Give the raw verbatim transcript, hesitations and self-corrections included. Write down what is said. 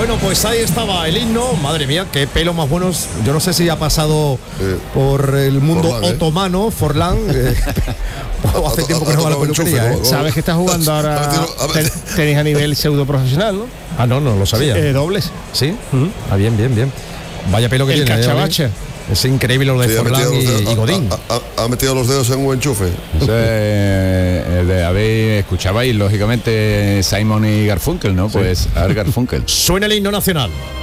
Bueno, pues ahí estaba el himno. Madre mía, qué pelo más buenos. Yo no sé si ha pasado eh, por el mundo Forlán, otomano, ¿eh? Forlán. Eh, oh, hace tiempo que no va a la peluquería. ¿eh? Sabes que estás jugando ahora. ten, tenéis a nivel pseudo profesional, ¿no? Ah, no, no lo sabía. Eh, dobles. Sí. Uh-huh. Ah, bien, bien, bien. Vaya pelo que el tiene. Cachabacha. Es increíble lo de sí, Forlán y, y Godín. Ha, ha, ha metido los dedos en un enchufe. Entonces, de, habéis, escuchabais, lógicamente, Simon y Garfunkel, ¿no? Sí. Pues a ver, Garfunkel. Suena el himno nacional.